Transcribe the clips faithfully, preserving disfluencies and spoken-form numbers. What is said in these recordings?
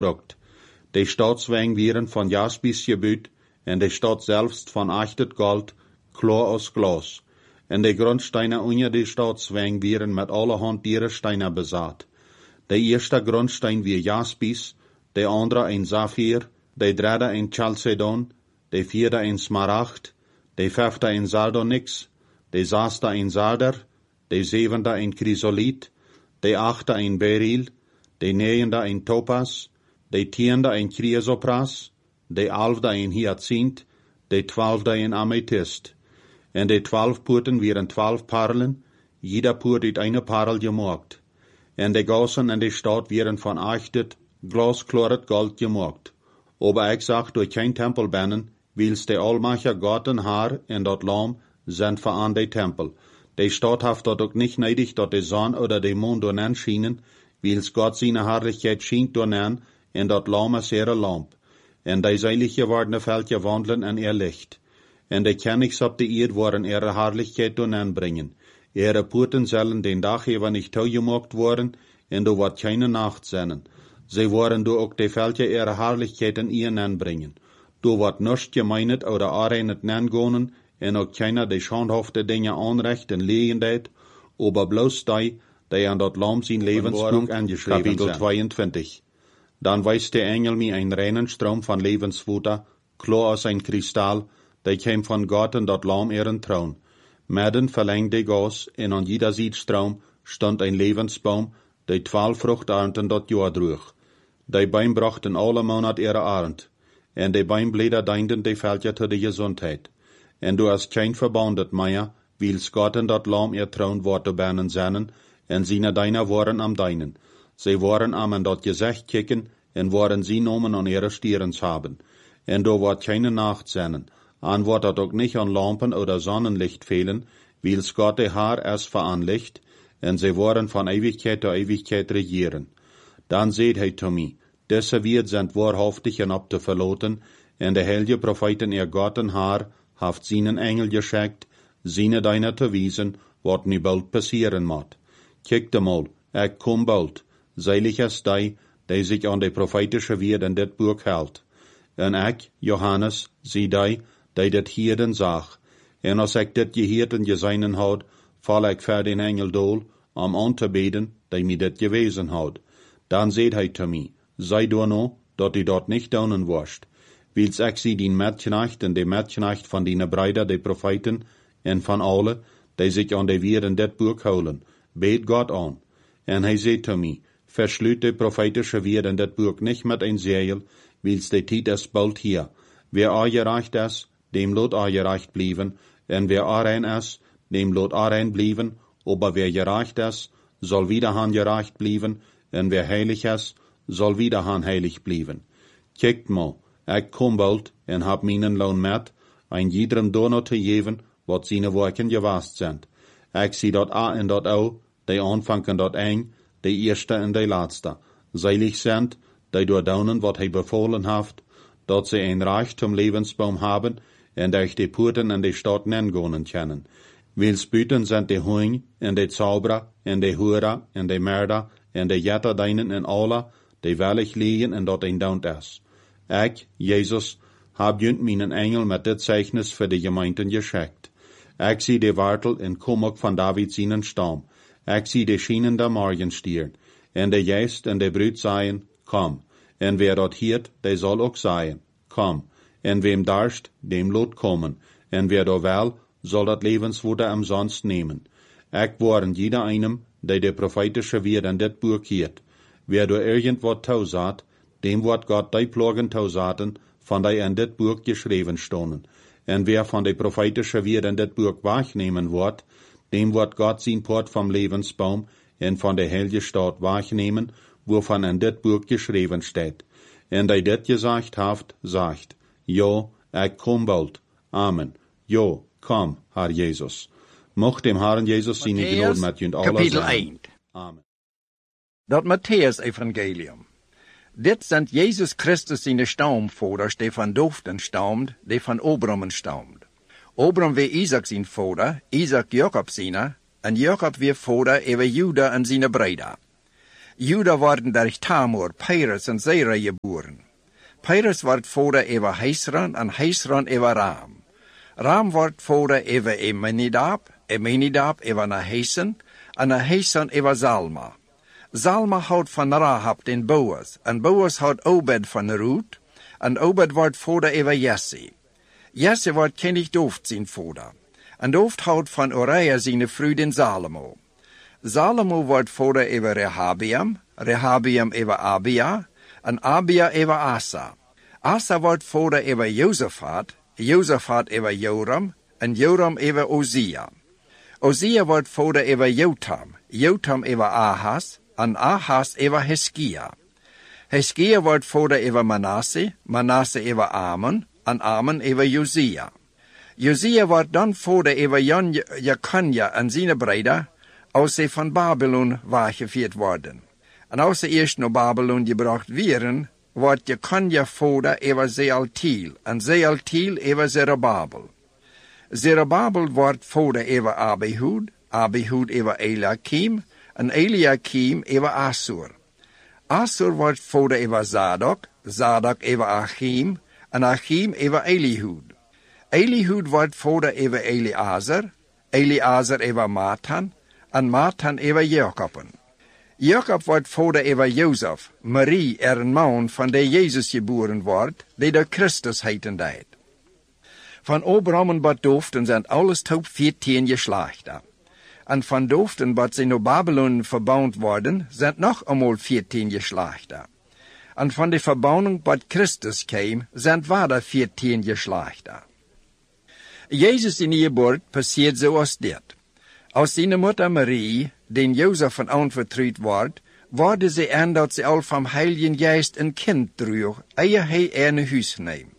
brucht. Die Staatswegen wären von Jaspis gebüht, en de Stadt selbst von echtet Gold, klar aus Glas. En de Grundsteine unter de Staatswegen wären mit allerhand ihre Steine besaat. Der erste Grundstein wie Jaspis, der andere ein Saphir, der dritte ein Chalcedon, der vierte ein Smaragd, der fünfte ein Sardonyx, der sechste ein Sarder, der siebente ein Chrysolit, der achte ein Beryl, der neunte ein Topas, der tiende ein Chrysopras, der elfte ein Hyazinth, der zwölfte ein Amethyst. En de twaalf poorten wären twaalf Perlen, jeder Poort uit eine Perl gemaakt. En de gassen in de Stadt wären von echtet, glasklaret Gold gemaakt. Aber ich sag, durch kein Tempel bannen, wils de Allmacher Gott en Haar en dat Lamm sind für an de Tempel. De Stadt haft dort auch nicht neidig, dort de Sonne oder de Mond donen schienen, wils Gott seine Herrlichkeit schient donen, en dat Lamm is ihre Lamp. En de seilig gewordene Veldje wandelen in ihr Licht. En de Königs op de Erd worden ihre Herrlichkeit donen bringen. Ihre Poorten zullen den Dag even nicht toegemaakt worden, en do wat keine Nacht zijn. Sie worden do ook de Veldje ihre Herrlichkeit in ihr bringen. Do wat nichts gemeinet oder areinet nengonen, en ook keiner de schandhafte Dinge anrecht en Legendheid, aber bloß die, die an dat Lamm sein Lebensbuch angeschrieben sind. Kapitel zweiundzwanzig. Dann weist der Engel mir einen reinen Strom von Lebenswasser, klar als ein Kristall, der kam von Gott und dat Lamm ihren Thron. Midden verlängte de Gas, en an jeder Siedstrom stand ein Lebensbaum, der twaalf Fruchternten dat Jahr droeg. Die Baum brachten alle Monat ihre Arend, en de Baumblätter dienten de Veldje zu der Gesundheit. En du hast kein Verbandet mehr, wils Gott und dat Lamm ihr Thron Worte bannen seinen, en seine Deiner waren am Deinen. Sie waren am an dat Gesicht kicken, en waren sie nomen an ihre Stirns haben. En du ward keine Nacht seinen. An wird dat auch nicht an Lampen oder Sonnenlicht fehlen, wils Gott de Haar es veranlicht, en sie wollen von Ewigkeit zu Ewigkeit regieren. Dann seht he zu mir, diese wird sind wahrhaftig en ab zu verloten, en de heilige Propheten ihr Gott en Haar haft seinen Engel geschickt, seine Deiner zu wiesen, wat nu bald passieren moet. Kijkt mal, ich komm bald, seilig ist die, die sich an de prophetische Wort in dit Buch hält. En ich, Johannes, sie die, die dat hierden sag. En als ik dit geheerd en gezeinen houd, val ik voor den Engel dool, om aan te beden, die mi dit gewesen houd. Dan seht hij zu mir, sei du no, dat die dort nicht daunen worst. Wils ik sie den Mädchenacht en de Mädchenacht van die Breider, de Propheten, en van alle, die sich an de Wort in dit Buch houden, bet Gott an. En hij seht zu mir, verschlüt de prophetische Wort in dit Buch nicht mit ein Seil, wils de Tiet ist bald hier. Wer angereicht ist, dem lot angereicht blieben, en wer arein ist, dem lot arein blieben, aber wer gereicht ist, soll wieder han gereicht blieben, en wer heilig ist, soll wieder han heilig blieben. Kijkt mal, ich komm bald, en hab meinen Lohn met, ein jedrem Donner zu geben, wat seine Worken gewast sind. Ich sieh dort a en dort au, die anfangen dort eng, die erste en die letzte. Seilig sind, die dort daunen, wat he befohlen haft, dat sie ein Reich zum Lebensbaum haben, en durch die Porten in die Stadt nengonen können. Wils Büten sind die Huing, en die Zauberer, en die Hura, en die Mörder, en die Jetterdeinen en alle, die wellig liegen en dort ein Daunt ist. Ich, Jesus, hab jünt meinen Engel mit dit Zeichnis für die Gemeinden geschickt. Ich sieh die Wartel en Kumok von David seinen Stamm. Ich sieh die Schienen der Morgenstier. En der Geist en der Brüt seien, komm. En wer dort hiert, der soll auch sein, komm. En wem darst, dem lot kommen. En wer da will, soll dat Lebenswunder umsonst nehmen. Ich waren jeder einem, der de prophetische Wort in dit Buch hiert. Wer da irgendwat tausat, dem wird Gott die Plagen tausaten, von die in dit Buch geschrieben stonen. En wer von de prophetische Wort in dit Buch wahrnehmen wird, dem wird Gott sein Port vom Lebensbaum en von der heilige Stadt wahrnehmen, wovon in dit Buch geschrieben steht. En die dit gesagt haft, sagt, Jo, ich komm bald. Amen. Jo, komm, Herr Jesus. Mocht dem Herrn Jesus seine Gnade mit und alle Kapitel sein. eins. Amen. Dat Matthäus-Evangelium. Dit sind Jesus Christus seine Stammvorders, die von Doften stammt, die von Abraham stammt. Abraham wie Isaac sein Vater, Isaac Jakob seiner, en Jakob wie Vater über Juda en seine Brüder. Juda worden durch Tamor, Peres en Zera geboren. Peres wordt vader over Hezron en Hezron over Ram. Ram wordt vader over Eminadab, Eminadab over Nahesen en Nahesen over Zalma. Zalma houdt van Rahab den Boaz, en Boaz houdt Obed van Ruth, en Obed wordt vader over Jesse. Jesse wordt König David zijn vader, en David houdt van Uriah zijn vrouw den Salomo. Salomo wordt vader over Rehabiam, Rehabiam over Abia, en Abia over Asa. Asa wordt vader over Josaphat, Josaphat over Joram, en Joram over Ozia. Ozia wordt vader over Jotam, Jotam over Ahas, en Ahas over Heskia. Heskia wordt vader over Manasse, Manasse over Amon, en Amon over Josia. Josia wordt dan vader over Jekanja en zijn broeder, als ze van Babylon weggevoerd worden. En als ze eerst naar Babylon gebracht werden, wordt Jekanja vader over Zealtiel, en Zealtiel over Zerubabel. Zerubabel wordt vader over Abihud, Abihud over Eliakim, en Eliakim over Assur. Assur wordt vader over Zadok, Zadok over Achim, en Achim over Elihud. Elihud wordt vader over Eleazar, Eleazar over Matan, en Matan over Jacoben. Jacob wordt vader over Jozef, Marie er een man van de Jezus geboren wordt, die door Christus heten deed. Van Abraham en Bad Doften zijn alles top veertien geslachten. En van Doften wat ze naar Babylon verbouwd worden, zijn nog eenmaal veertien geslachten. En van de verbouwing wat Christus kwam, zijn verder veertien geslachten. Jezus in je geboorte passiert zoals dit. Als zijn moeder Marie, den Jozef van aanvertrouwd wordt, worden ze aan dat ze al van Heiligen Geest een kind droeg, eer hij er naar huis neemt.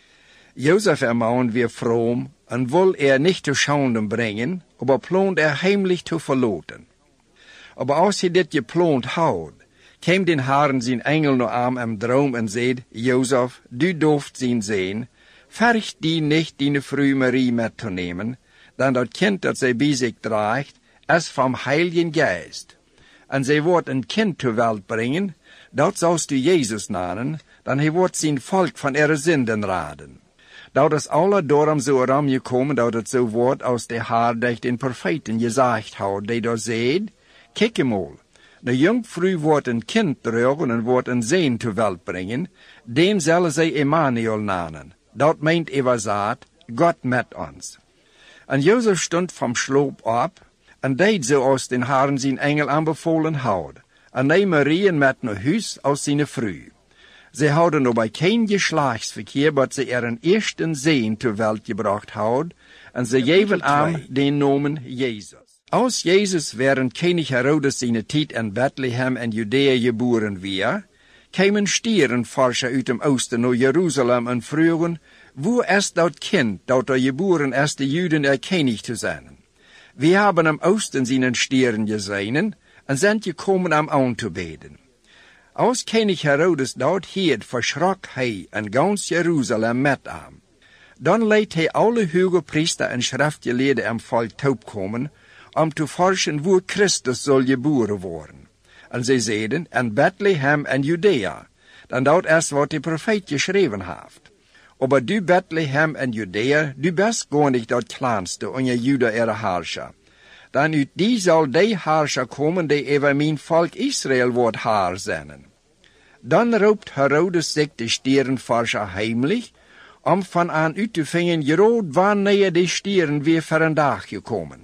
Jozef ermahnt weer vroom en wil er niet te schande brengen, aber plant er heimlich te verloten. Aber als hij dit geplant houdt, kwam den Herren zijn engel naar aan im droom en zei, Jozef, du durft zien zijn, vergt die niet die vrouw Marie met te nemen, dan dat kind dat zij bij zich draagt, is van Heiligen Geist. En zij wordt een kind ter wereld brengen, dat zoust u Jezus namen, dan hij wordt zijn volk van ihre zinden raden. Dat is alle daarom zo ram gekomen, dat het zo wordt als de Heer durch den Propheten gezegd houdt, die daar zeid, kijk eenmaal, de jongvrouw wordt een kind dragen en wordt een zoon ter wereld brengen, den zullen zij Emmanuel namen. Dat meint übersaat, God met ons. En Jozef stond vom Sloop op, en deed zoals den Herren zijn engel aanbevolen houdt, en neem Marie met naar huis als zijn vrouw. Ze houden nog bij geen geslachtsverkeer, maar ze er een eerste zoon ter wereld gebracht houdt, en ze geven aan den namen Jezus. Als Jezus während König Herodes zijn tijd in Bethlehem en Judea geboren weer, kwamen stierenforscher uit dem Oosten naar Jeruzalem en vroegen, wo is dat kind dat er geboren is de Juden er König te zijn? We hebben am Oosten zijn stieren gezien en zijn gekomen am aan te beden. Als König Herodes dat heerd, verschrok hij en gans Jeruzalem met hem. Dan leidt hij alle hoge priester en schriftgeleerden am volk toekomen, om te forschen wo Christus zal geboren worden. En zij zeiden, in Bethlehem en Judea, dan dat is wat de profeet geschreven heeft. Aber du Bethlehem en Judea, du bist gar nicht dat kleinste onder Juda ihre Herrscher. Dan uit die zal de Herrscher komen, die over mijn volk Israël wordt Haar zijn. Dan roept Herodes zich de stierenforscher heimlich, om van aan uit te vingen, groot wanneer de stieren weer voor een dag gekomen.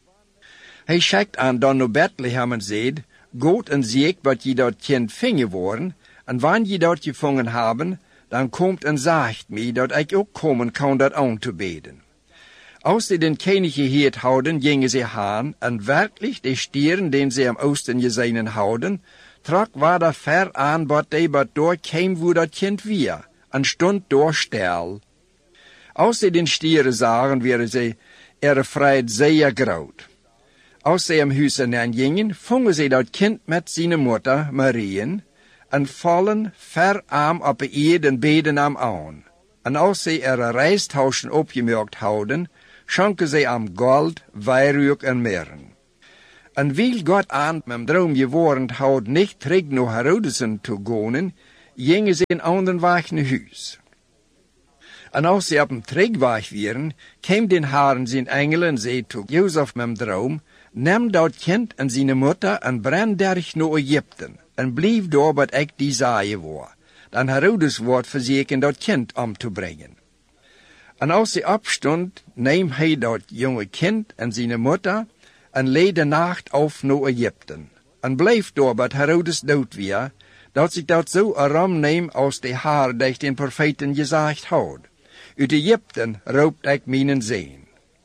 Hij schickt aan dan naar Bethlehem en zegt, God en zie wat je dat kind vingen worden, en wanneer je dat gevangen hebben, dan komt en zegt mij dat ik ook komen kan dat aan te beden. Als ze den König geheerd houden, gingen ze haan, en werkelijk de stieren, den ze am Oosten gezien houden, trok waar dat ver aan, wat de wat door kwam wo dat kind weer, en stond door stil. Als ze den stieren zagen, werden ze ihre Freude zeer groot. Als ze am huis gingen, vongen ze dat kind met zijn moeder, Marien, en vallen ver aan op de eerd en beden am aan. En als ze ihre reistauschen opgemerkt houden, schenken ze am gold, weihrug en mirren. En wil God aan met droom geworden had niet terug naar Herodesen te gaan, gingen ze een ander weg naar huis. En als ze op een terugweg waren, kwam den Herren zijn engel en zei tot Jozef met droom, neem dat kind en zijn moeder en breng derg naar Egypte, en blijf daar wat ik die zei wou. Dan Herodes wordt verzekerd dat kind om te brengen. En als hij opstond, neem hij dat jonge kind en zijn moeder en leed de nacht af naar Egypte. En bleef daar wat Herodes dood weer, dat zich dat zo erom neem als de Heer durch den profeten gezegd had. Uit Egypte roopt ik mijn zeen.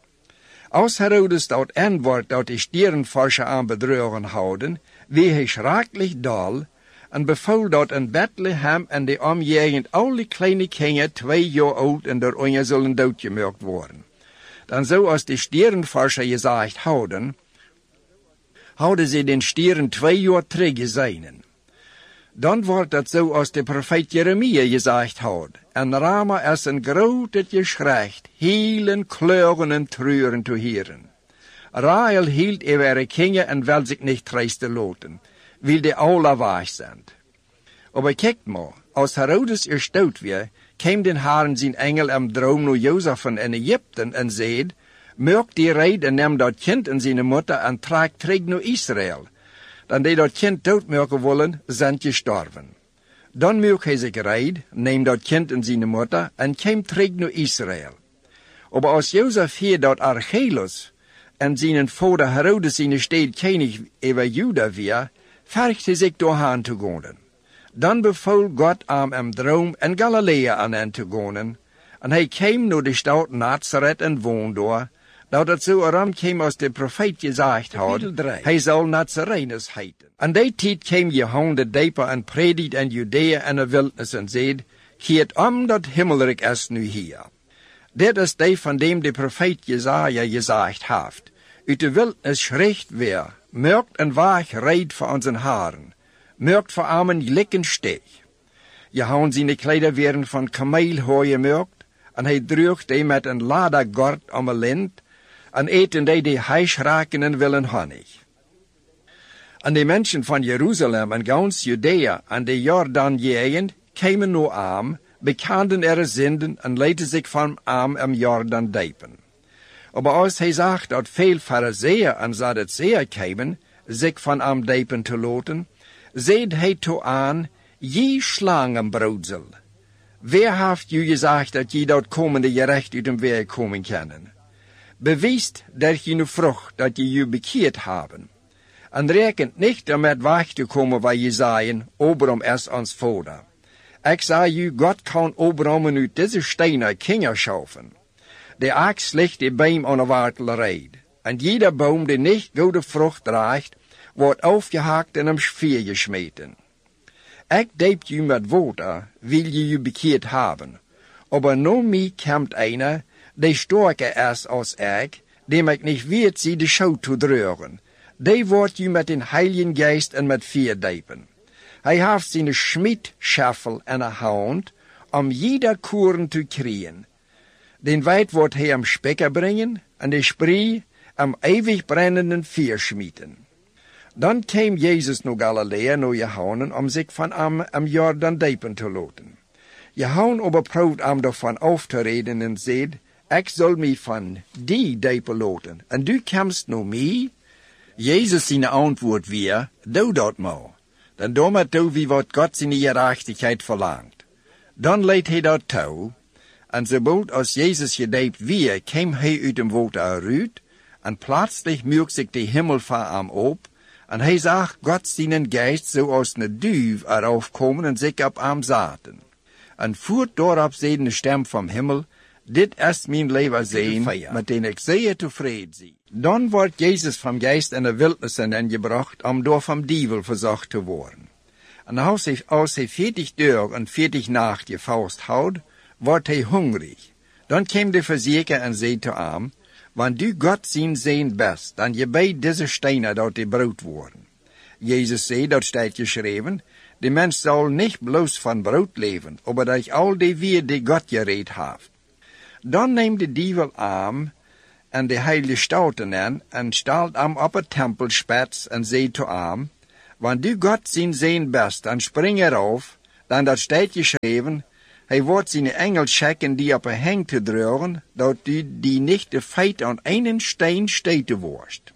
Als Herodes dat antwoord dat de stierenforscher aan bedrogen houden, wie hij schrikkelijk dal, en beval dat in Bethlehem en de omgegend alle kleine kinderen twee jaar oud en door onje zullen doodgemaakt worden. Dan zo als de stierenforscher gezegd houden, houden ze den stieren twee jaar teruggezien. Dan wordt het zo als de profeet Jeremia gezegd had. En Rama is een groot geschrecht, hielen, kleuren en treuren te heren. Rahel hield er kinderen en wil zich niet troosten laten, wil de alle weg zijn. Maar kijk maar, als Herodes eerst dood weer, kwam den Herren zijn engel em droom naar Jozef in Egypte en zei, maak die reid en neem dat kind en zijn moeder en trek terug naar Israël. Dan die dat kind doodmaken willen, zijn gestorven. Dan maak hij zich reid, neem dat kind en zijn moeder en kwam terug naar Israël. Maar als Jozef hier dat Archelos en zijn vader Herodes zijn stad koning over Juda weer, vergt hij zich doorheen te gaan. Dan beval God aan hem droom in Galilea aan hen te gaan. En hij kwam naar de stad Nazareth en woonde daar, dat het zo erom kwam als de profeet gezegd had, hij zal Nazarenus heten. En die tijd kwam Johannes de Doper en predikt in Judea en de wildnis en zei, keert om dat himmelrijk is nu hier. Dit is die van dem de profeet Jesaja gezegd heeft. Uit de wildnis schricht weer, merkt een weg reid voor onze haren, merkt voor armen likken steeg. Johannes zijn kleider werden van kameelhooi gemerkt, en hij droeg die met een ladergord om een lint, en eten die die heischraken en willen honig. En de mensen van Jeruzalem en gans Judea en de Jordan-gegend kwamen naar Am, bekenden er zinden en lieten zich van Am em Jordan diepen. Maar als hij zag dat veel Farizeeën en Sadduceeën kwamen, zich van Am diepen te laten, zei hij toe aan, je slangenbroedsel. Wie heeft u gezegd dat je dat komende gerecht uit hem weer komen kennen? Bewijst dat je nu vroeg dat je je bekeerd hebben. En rekent niet om het weg te komen waar je zeiden, Abraham is ons vader. Ik zei u, God kan Abraham uit deze stenen kinderen schaffen. De ax ligt de boom aan de wortel. En jeder boom die niet goede vrucht draagt, wordt afgehakt en om vuur gesmeten. Ik deed u met water, wil je je bekeerd hebben. Maar na mij komt einer, die sterker is als ik, dem ik niet weet zie de schouw te dreuren. Die wordt u met een Heiligen Geest en met vuur diepen. Hij heeft zijn schmiedschaffel in de hand, om jeder koren te kriegen. Den wijd wordt hij am spekker brengen, en de spree am eeuwig brennenden vuur schmieten. Dan kwam Jezus naar Galilea, naar Johannes, om zich van am am Jordan diepen te laten. Johannes overproeft am daarvan af te reden en zei, ik zal mij van die diepen laten, en du komst naar mij. Jezus zijn antwoord weer, doe dat maar. Dan doe toe wie wat God zijn gerechtigheid verlangt. Dan leidt hij dat toe, en zobald als Jezus gedijpt weer, kwam hij uit dem water eruit, en plötzlich muur zich de hemel voor hem op, en hij zag God zijn geest zoals een duif erop komen en zich op hem zaten. En voert daarop zei de stem van hemel, dit is mijn leverzeen, met den ik zeer tevreden zie. Dan wordt Jezus van geest in de wildnis ingebracht, om door van dievel verzocht te worden. En als hij, als hij veertig dag en veertig nachten vasthoudt, wordt hij hongerig. Dan kwam de verzeker en zei te hem, wanneer du God zijn zeen best, dan je bij deze stenen dat die brood worden. Jezus zei, dat staat geschreven, de mens zal niet bloos van brood leven, maar dat al die weer die God gereed heeft. Dan neemt de dievel aan en de heilige stouten aan, en stalt am op het tempelspets en zei te am, want du God zien zijn best, en spring erop, dan dat staat geschreven, hij wordt zijn engel checken die op een heng te dragen, dat du die niet de feit aan een steen steten worst.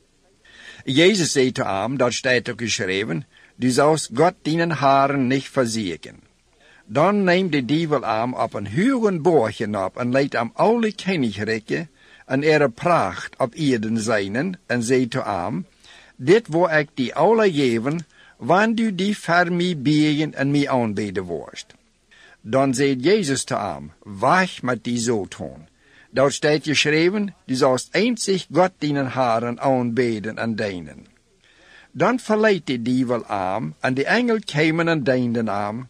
Jezus zei te am, dat staat ook geschreven, du zoust God dienen haren niet verzieken. Dan neemt de dievel am op een hoge borgen op en leidt am alle koninkrijken en ere pracht op eden zijnen en zei te am, dit wil ik die alle geven, wanneer du die voor mij begen en mij aanbeden worst. Dan zei Jezus te am, wacht met die zo doen. Dat staat geschreven, du zoust einzig God dienen haren aanbeden en dienen. Dan verleidt de dievel am, en de engel kwamen en dienden am.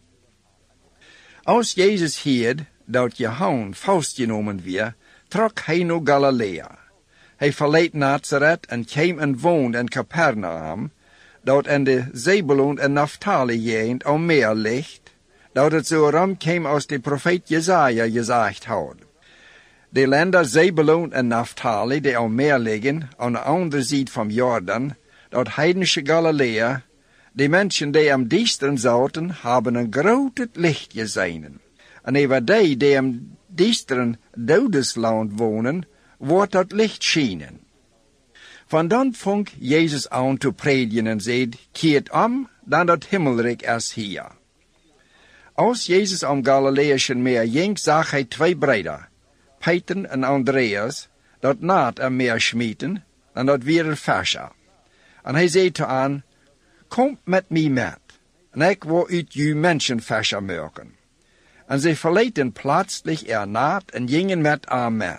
Als Jezus hield dat Johannes vastgenomen werd, trok hij naar Galilea. Hij verliet Nazareth en kwam en woonde in Capernaum, dat in de Zebulon en Naphtali gegend al meer ligt, dat het zo ram kwam als de profeet Jesaja gezegd had. De landen Zebulon en Naphtali, die al meer liggen, aan de andere zijde van Jordan, dat heidnische Galilea, de mensen die am diesteren zaten, hebben een groot licht gezien. En over die die am diesteren dodesland wonen, wordt dat licht schijnen. Van dan vond Jezus aan te predigen en zei, keert om, dan dat himmelrijk is hier. Als Jezus om Galileïsche meer ging, zag hij twee broeders, Peter en Andreas, dat naad am meer schmieten, en dat weer visser. En hij zei te aan, kom met mij met, en ik wil uit u mensenvisser maken. En zij verlieten plaatselijk er naad en gingen met aan met.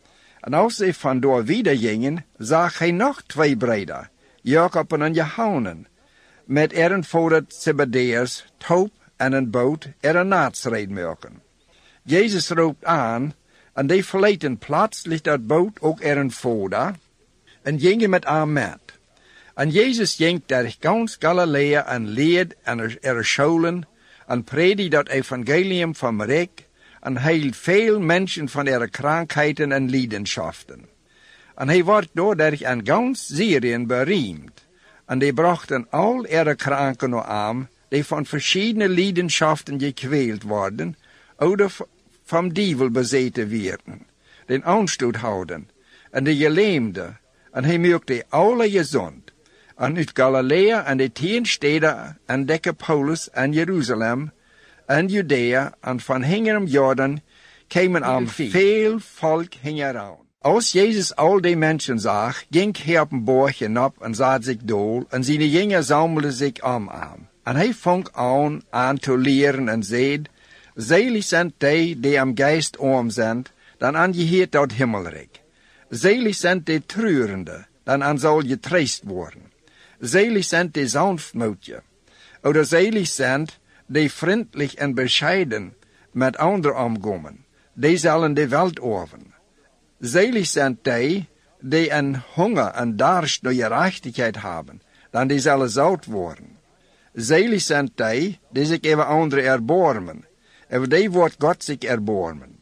En als zij vandoor wieder gingen, zag hij nog twee broeders, Jacob en Johannes, met eren vader Zebedeus, touw en een boot er een naadsrijd maken. Jezus roept aan, en die verlieten plaatselijk dat boot ook eren vader, en gingen met aan met. En Jezus ging door gans Galilea en leed en er scholen, en predikte dat evangelium van Rijk, en heilt veel mensen van ihre krankheden en liedenschaften. En hij wordt doordat in gans Syrien beroemd, en die brachten al ihre kranken aan, die van verschillende liedenschaften gekweeld worden, oder vom dievel bezeten werden, den aanstoot houden, en de gelähmde, en hij maakte alle gezond. En uit Galilea en de tien steden en Decapolis en Jeruzalem en Judea en van hingerom Jordan kwamen aan veel volk hingeraan. Als Jezus al die mensen zag, ging hij op een borgje op en zat zich dool, en zijn jongeren zammelden zich om aan. En hij vong aan aan te leren en zei, zelig zijn die die am geest arm zijn, dan aan je heet dat himmelrijk. Zelig zijn die treurende, dan aan zal je troost worden. Zelig zijn die sanftmoedige, oder zelig zijn die vriendelijk en bescheiden met anderen omgaan, die zullen de welt erven. Zelig zijn die die een honger en dorst naar gerechtigheid hebben, dan die zullen zout worden. Zelig zijn die die zich over anderen erbarmen, over die wordt God zich erbarmen.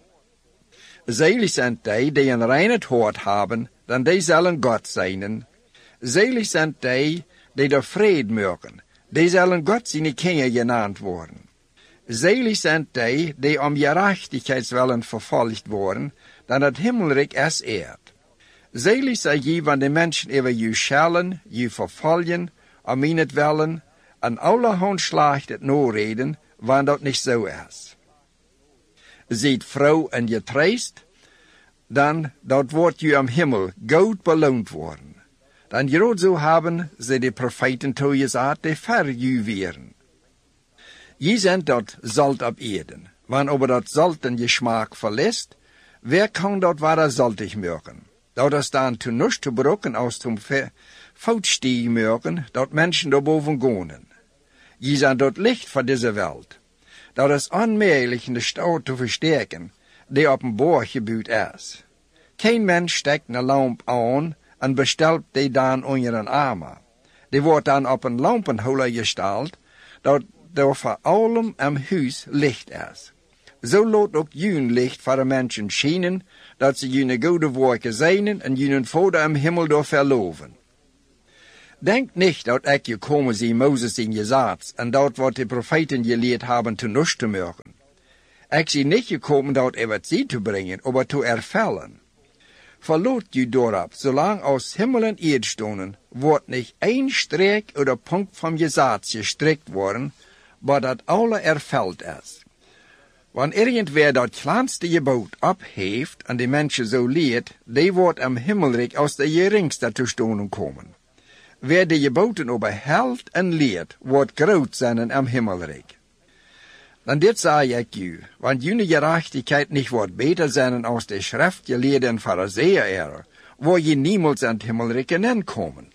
Zelig zijn die die een rein hart hebben, dan die zullen God zijn. Zelig zijn die die de vrede maken, die zullen God zijn kinderen genaamd worden. Zelig zijn die die om gerechtigheidswillen vervolgd worden, dan het himmelrijk is eerd. Zelig zijn je wanneer de mensen over je schellen, je vervolgen, om in het willen, en allerhand slacht het noorreden, wanneer dat niet zo is. Ziet vrouw en je troost, dan dat wordt je am himmel goed beloond worden. Dan je zo hebben ze de profeten toe gezegd, die ver je weren. Je zijn dat zalt op eden. Wanneer over dat zalt en je smaak verliest, wer kan dat waar zaltig maken? Dat is dan te niets te brokken als zum foutstieg maken, dat mensen daarboven gaan. Je zijn dat licht van deze wereld. Dat is onmogelijk in de stad te versterken, die op een boorgebied is. Geen mens steekt een lamp aan en bestelt die dan onder een armen. Die wordt dan op een lampenholer gesteld, dat er voor allem am huis licht is. zo laat ook jullie licht voor de mensen schijnen, dat ze jullie goede werken zijn en jullie Vader im Himmel door verloven. Denk niet dat ik gekomen zie Mozes in je zaad en dat wat de profeten geleerd hebben te nust te maken. Ik zie niet gekomen dat er wat zie te brengen, maar te ervellen. Verloot je doorop, zolang als Himmel en Erd stonden, wordt niet één streek oder punt van je zaad gestrikt worden, maar dat alle erveld is. Wanneer irgendwer dat kleinste gebod opheeft en de mensen zo leert, die wordt im Himmelrijk als de geringste te stonden komen. Wer de geboten overhelt en leert, wordt groot zijn im Himmelrijk. Dan dit zei ik u, want jullie gerechtigheid niet wordt beter zijn als de schriftgeleerden en fariseeën er, waar je niemals in het Himmelrijk in komen.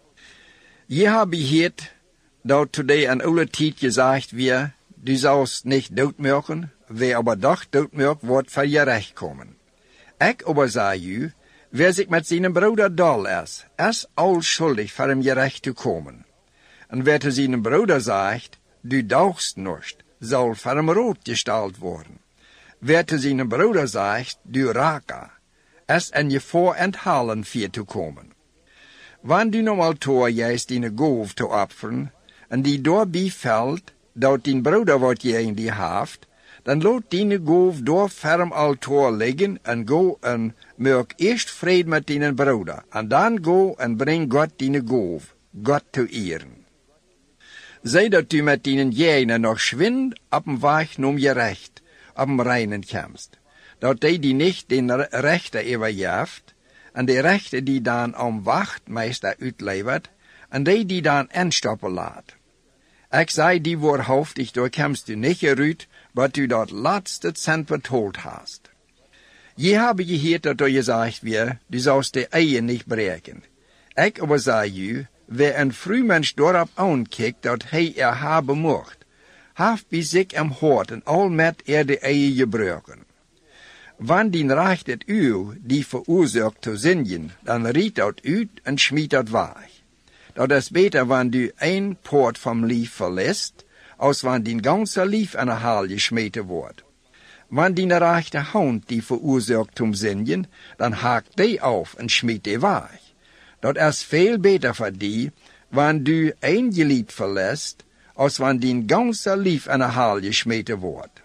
Je hebt gehoord dat today aan alle tijd gezegd werd, du zoust niet doodmaken, wer aber doch doodmaakt, wordt voor je recht komen. Ik aber zei u, wer zich met zijn broeder dol is, is al schuldig voor hem gerecht te komen. En wer te zijn broeder zegt, du daugst nicht, zal voor hem rood gesteld worden. Wer te zijn broeder zegt, du raka, is en je voor enthalen vier te komen. Wanneer du normaal toe juist die goof te opferen, en die doorbij valt, dat die broeder wat je in die haft, dan laat die goof door ferm altaar liggen en go en maak eerst vrede met die broeder, en dan go en breng God die goof, God te eren. Zij dat u met die jenen nog schwind op een weg noem je recht, op een reinen komst, dat die die niet den rechter overjaft, en de rechter die dan om wachtmeester uitlevert, en die die dan instoppen laat. Ik zei die woordhoofdig, door komst u niet eruit, wat u dat laatste cent betoeld hast. Je habe gehoord dat er gezegd werd, du zoust de eien niet breken. Ik aber zei u, wer een vroegmens daarop aankijkt dat hij er hebben mocht, heeft bij zich am hart en al met er de eien gebruiken. Wanneer die recht het uw die veroorzaakt te zinjen, dan riet dat uit en schmiet dat weg. Dat is beter wanneer du een poort van lief verliest, als wanneer die ganze lief aan een haal gesmeten wordt. Wanneer die rechte hand die veroorzaakt te zinjen, dan haakt die af en schmiet die weg. Dat is veel beter voor die, wanneer du een gelied verliest, als wanneer die ganze lief aan een haal gesmeten wordt.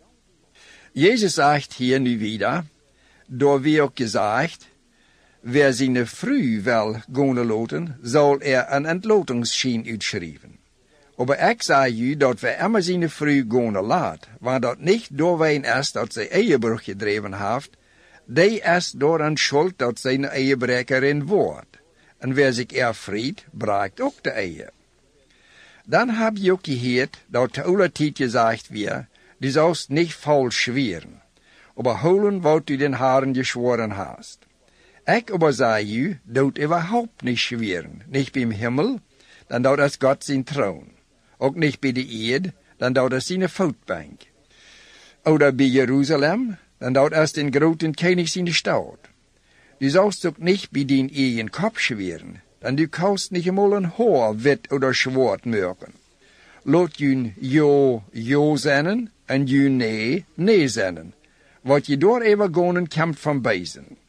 Jezus zegt hier nu wieder, door wie ook gezegd, wer zijn vrouw wel gaan laten, zal er een entlotingsschien uitschrijven. Maar ik zei u dat we immer zijn vrouw gaan laat, want dat niet door wijn is dat zij eiebrug gedreven heeft, die is door een schuld dat zijn eiebrekerin wordt. En wer zich ervriet, breekt ook de eie. Dan heb je ook gehoord dat de oude tijd gezegd werd, du sollst nicht falsch schweren, aber holen, wat du den Haaren geschworen hast. Ik aber sei u, doet überhaupt nicht schweren, nicht beim Himmel, dann dort es Gott sein Thron, auch nicht bei der Erde, dann dort es seine Voetbank, oder bei Jerusalem, dann dort es den großen König seine Stadt. Du sollst auch nicht bei den eigen Kopf schweren, dann du kannst nicht einmal ein Haar wit oder schwart mögen. Laat jun jo, jo zennen, en jun nee, nee zennen. Wat je door even gonen komt van bezen.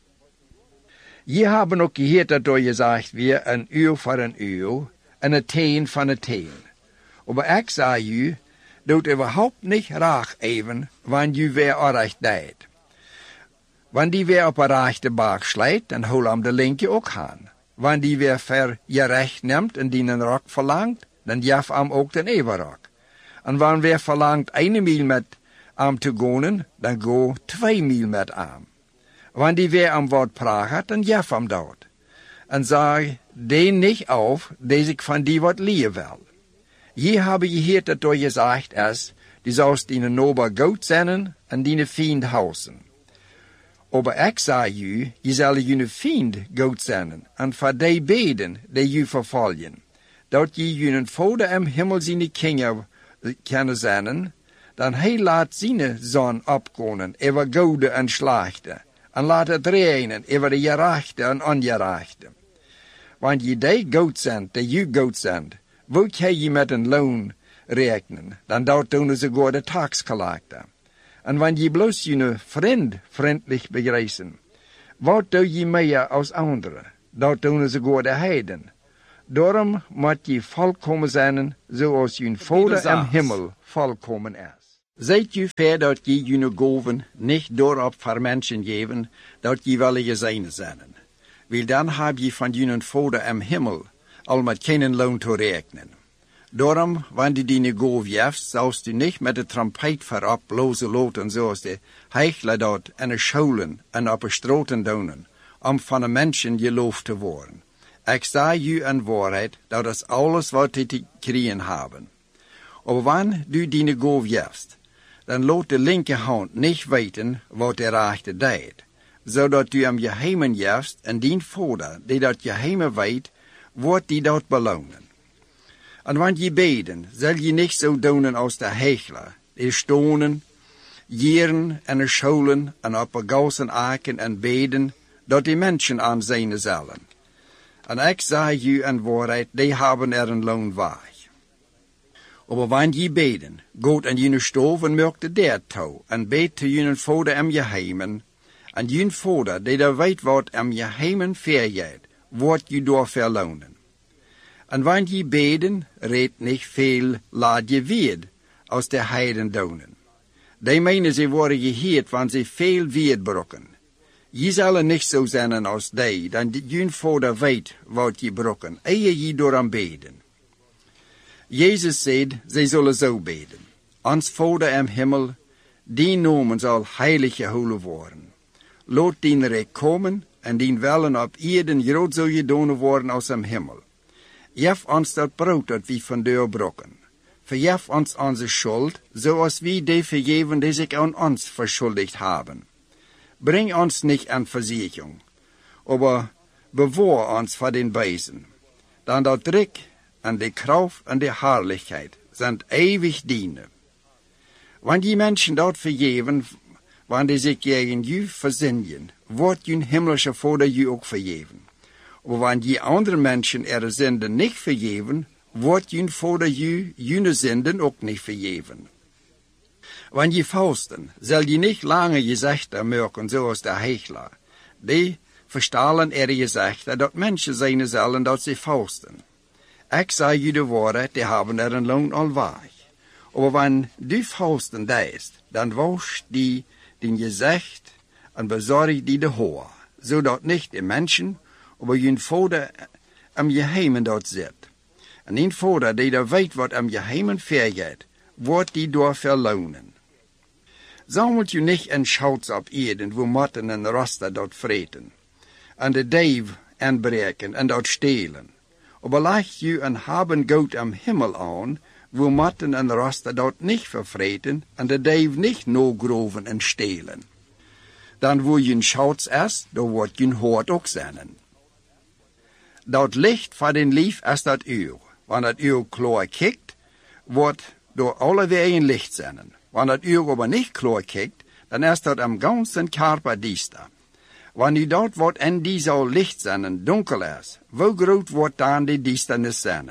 Je hebben ook gehoord dat door gezegd weer een uur voor een uur, en een teen van een teen. Maar ik zei u, dat überhaupt niet raag even, wanneer je weer orecht deed. Wanneer die weer op een rechte baak slijt, dan hol hem de linker ook aan. Wanneer die weer ver je recht neemt en die een rok verlangt, dan jaf am ook den eberrok. En wanneer wer verlangt een mil met am te gonen, dan go twee mil met am. Wanneer die weer am wat praat, dan jaf am dat. En zeg, den niet auf, deze ik van die wat leer wil. Je habe gehoord dat door gezegd is, die zoust die nober goud zennen en die vriend hausen. Aber ik zei u, je zal je vriend goud zennen en voor die beden die je vervolgen. Dat je jullie Vader im Himmel zijn kinderen kunnen zijn, dan hij laat zijn zon opkomen over goede en slechte, en laat het regenen over de gerechte en ongerechte. Want je die goed zijn, die je goed zijn, wilt hij je met een loon rekenen, dan dat doen ze goede taxcollector. En wanneer je bloos je vriend vriendelijk begrijzen, wat doe je meer als anderen? Dat doen ze goede heiden. Daarom moet je volkomen zijn, zoals je Vader in hemel volkomen is. Zijt je ver dat je je gaven niet doorop voor mensen geven, dat je wel je zijn zijn. Wil dan heb je van je Vader in hemel al met geen loon te rekenen. Daarom, wanneer je die gave geeft, zoust u niet met de trompet voorop blozen loten, zoals de heichelen dat en de scholen en op de straten doen, om van de mensen geloofd te worden. Ik zei u in waarheid, dat is alles wat die te krijgen hebben. Maar wanneer u die gave geeft, dan laat de linkerhand niet weten wat de rechter deed, zodat u hem geheimen geeft en dien Vader, die dat geheimen weet, wordt die dat belonen. En wanneer je beden, zal je niet zo doen als de heichelen, die stonen, jeren en de scholen en op de gauzen aken en beden, dat die mensen aanzien zullen. En ik zeg u in waarheid, die hebben er een loon weg. Maar wanneer je beden, gaat in je stof en maakt de deur toe, en beet te je Vader in je heimen, en je Vader, die daar weet wat in je heimen vergeet, wordt je door verlonen. En wanneer je beden, reed niet veel, laat je weer, als de heiden doen. Die menen ze worden geheerd, want ze veel weer brokken. Je zal niet zo zijn als die, dan je Vader weet wat je brokken, eer je door hem beden. Jezus zei, zij zullen zo beden. Ons Vader in hemel, die noemen zal heilig gehouden worden. Laat dien rijk komen, en dien willen op ierden groot zal gedaan worden als in hemel. Geef ons dat brood dat we vandaag brokken. Vergeef ons onze schuld, zoals we die vergeven die zich aan ons verschuldigd hebben. Breng ons niet aan verzoeking, maar bewaar ons voor den wijzen. Dan dat rijk en de kracht en de heerlijkheid zijn eeuwig dienen. Wanneer die mensen dat vergeven, wanneer zich tegen u verzinnen, wordt je hemelse Vader je ook vergeven. Maar wanneer je andere mensen er zinden niet vergeven, wordt je Vader je je zinden ook niet vergeven. Wanneer je fausten, zal je niet langer gezichten maken zoals de heichelaar. Die verstalen er gezichten dat mensen zijn zullen dat ze fausten. Ik zeg je de waarheid, die hebben er een loon al weg. Maar wanneer du fausten deist, dan was die din gezicht en bezorg die de hoor, zodat niet de mensen, maar je Vader am geheimen dat zit. En een Vader die daar weet wat am geheimen vergeet, wordt die door verlonen. Zamelt je niet een schouts op eden, wo matten en rasten dat vreten, en de duiv aanbreken en dat stelen. Maar leg je een haben goud am himmel aan, wo matten en rasten dat niet vervreten, en de duiv niet nogroven en stelen. Dan wo je een schouts is, dan wordt je een hoort ook zijn. Dat licht van den lief is dat uur. Wanneer dat uur klaar kijkt, wordt door alle wegen licht zijn. Wanneer dat uur aber niet klaar kijkt, dan is dat am ganzen Körper diester. Wanneer dat wat in die zou licht zijn en donker is, hoe groot wordt dan die diisternis zijn?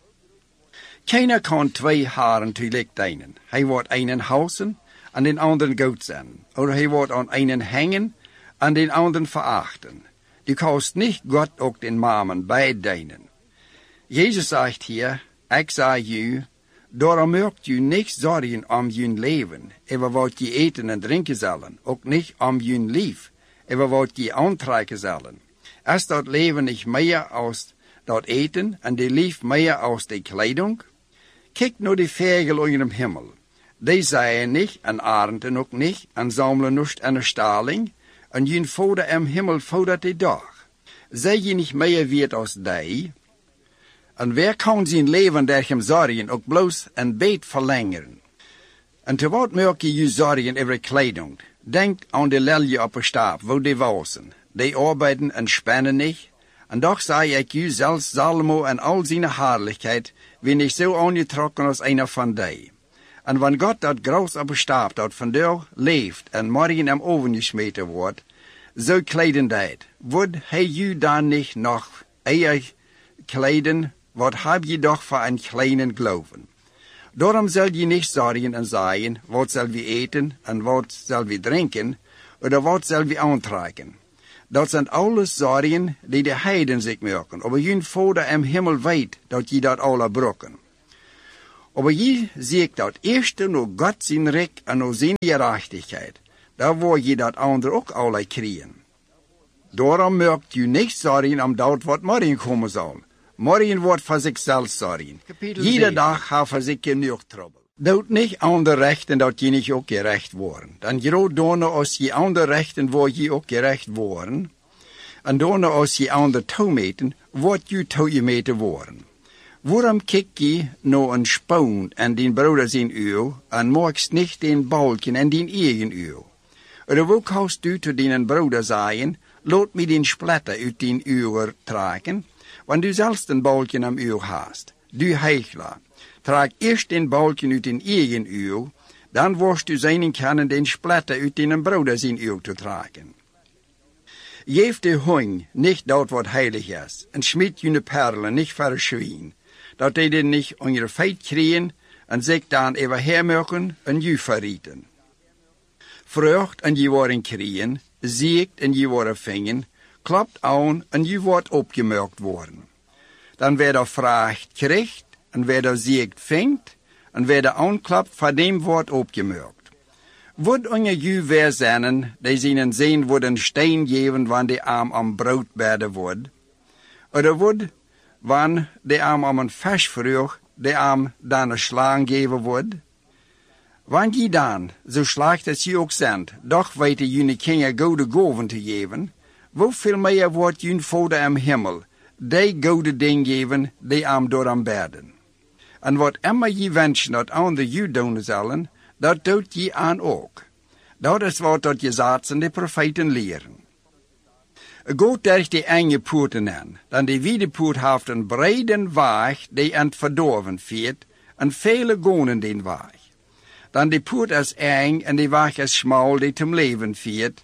Keiner kan twee haren tegelijk dienen. Hij wordt einen hausen en den anderen goed zijn. Of hij wordt aan einen hangen en den anderen verachten. Du kannst nicht Gott ook den Mamen beidienen. Jezus zegt hier, ik zeg u, daarom maakt u niet zorgen om je leven, over wat je eten en drinken zullen, ook niet om je lief, over wat je aantrekken zullen. Is dat leven niet meer als dat eten en de lief meer als de kleding? Kijk naar de vogel in de hemel. Die zaaien niet en arenden ook niet en zamelen niet in de staling, en je Vader im Himmel fordert die dag. Zij je niet meer weet als die? En wer kan zijn leven dergem zorgen ook bloos een beet verlengen? En te wat merk je je zorgen over kleding? Denk aan de lelje op de stap, wo die wassen. Die arbeiden en spannen niet. En doch zei ik u, zelfs Salomo en al zijn heerlijkheid, wie niet zo aangetrokken als een van die. En wanneer God dat gras op de stap dat vandaag leeft en morgen hem overgesmeten wordt, zo kleden dat, wordt hij u dan niet nog eer kleden, wat heb je toch voor een kleinen geloven? Daarom zal je niet zorgen en zeggen, wat zal we eten en wat zal we drinken, oder wat zal we aantrekken. Dat zijn alles zorgen die de heiden zich maken, aber je Vader im Himmel weet dat je dat alle brokken. Aber je ziet dat eerste nog God zijn rijk en nog zijn gerechtigheid, daar wil je dat andere ook alle krijgen. Daarom maakt je niet zorgen om dat wat morgen komen zal. Morgen wordt voor zichzelf zorgen. Iedere dag heeft voor zich genoeg trouble. Doet niet andere rechten dat je niet ook gerecht worden. Dan groot daarna als je andere rechten wordt je ook gerecht worden. En daarna als je andere toemeten, wordt je toegemeten worden. Waarom kijk je naar een spoon en die broeder zijn uw en maakst niet den balken en die eigen uw? Oder hoe kannst u te die broeder zeggen, laat me den splatter uit die uw trekken, want du zelfs den balken am uw hast. Du heichler, trag eerst den balken uit den eigen uw, dan worst du zijn kunnen den splatter uit den broeder zijn uw te trekken. Geef de hong niet dat wat heilig is, en schmied je perlen niet voor een schwien, dat die den niet on je feit krijgen en zich dan even hermerken en je verrieten. Vrucht en je worden krijgen, ziekt en je worden vingen, klapt aan en je wordt opgemerkt worden. Dan werd er vraagt krijgt en werd er ziekt vingt en werd er aanklapt van dem wordt opgemerkt. Wordt onder je weer zijn, die zijn zin worden steen geven wanneer de arm am brood beden wordt, oder wordt wanneer de arm am een versvrucht, de arm dan een slaan geven wordt? Want je dan, zo slecht als je ook zijn, doch weten jullie kinderen goede gaven te geven, hoeveel meer wordt jullie Vader im Himmel, die goede ding geven, die am door am beden. En wat immer je wensen dat anderen je doen zullen, dat doet je aan ook. Dat is wat dat je zaten de profeten leren. Goed durch die enge poorten aan, dan die wiedepoort heeft een breeden weg die aan het verdorven viert, en vele gonen den weg. Dan die poort is eng en die weg is smal die zum leven viert,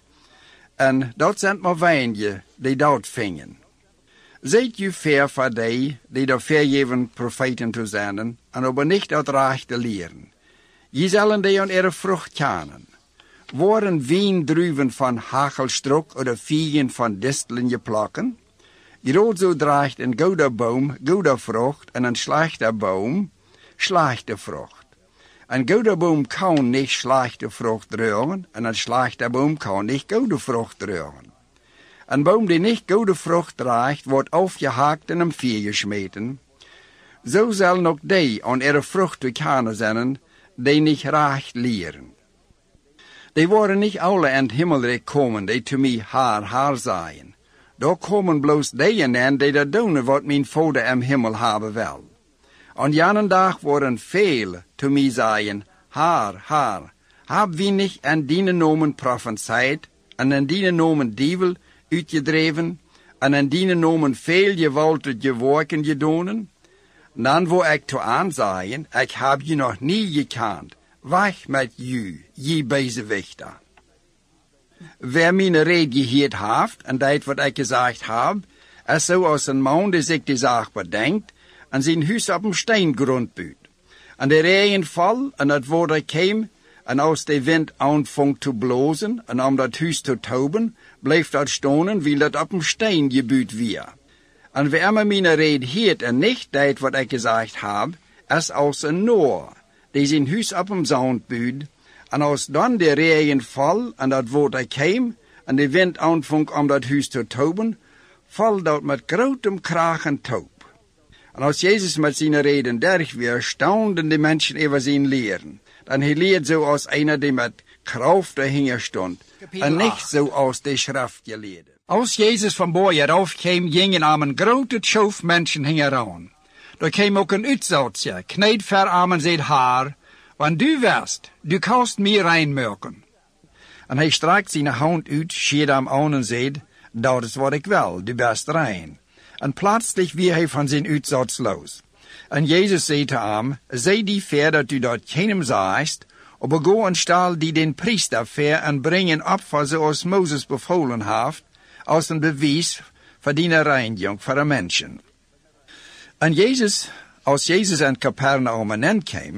en dat zijn maar weinige die dat vingen. Zijt u ver voor die, die daar vergeven profeten te zenden, en aber niet uit rechte leren. Je zullen die aan ihre vrucht kennen. Worden wiendruiven van hagelstrok oder viegen van distelen je plakken? Groot zo draagt een goede boom goede vrucht en een slechte boom slechte vrucht. Een goede boom kan niet slechte vrucht dragen en een slechte boom kan niet goede vrucht dragen. Een boom die niet goede vrucht draagt, wordt afgehakt en hem vuur gesmeten. Zo zullen ook die aan ihre vrucht te kennen zijn, die niet recht leren. Die worden niet alle in het himmelrijk komen, die te mij haar, haar zijn. Daar komen bloos die in die dat doen wat mijn Vader im Himmel hebben wil. Aan jenen dag worden veel te mij zeggen, haar, haar, heb wie niet in die nomen prophezeit, en in die nomen dievel uitgedreven, en in die nomen veel gewolde gewerken gedonen? Dan wil ik te aanzeggen, ik heb je nog niet gekend. Weg met u, je bezewichter. Wer mijn red gehoord heeft, en dat wat ik gezegd heb, is zo als een man die zich die zaak bedenkt, en zijn huis op een steengrond buurt. En de regen val, en het water kwam, en als de wind aanving te blozen, en om dat huis te toben, bleef dat stonen, weil dat op een steen gebuut weer. En wie immer mijn red hoort en niet dat wat ik gezegd heb, is als een Noor, die zijn huis op een zand buurt, en als dan de regen val, en dat water kwam, en de wind aanving om dat huis te toben, val dat met grote kracht en toop. En als Jezus met zijn reden derg weer, staunden de mensen over zijn leren. Dan hij leert zo als einer die met kracht dahinter stond, en niet zo als de schrift geleerde. Als Jezus van boven af kwam, gingen aan een grote schoof mensen heen. Daar kwam ook een uitzoutje, kneed ver aan zijn haar, want du wist, du kannst mij reinmerken. En hij strekt zijn hand uit, schiet hem aan en zei, dat is wat ik wil, du bist rein. En plötzlich wie hij van zijn uitzout los. En Jezus zei te hem, zei die ver dat u dat keinem zaast, aber go en stal die den priester ver en brengen op voor zoals Moses bevolen heeft, als een bewijs voor die reinigung voor de mensen. En Jezus, als Jezus in Capernaum kwam,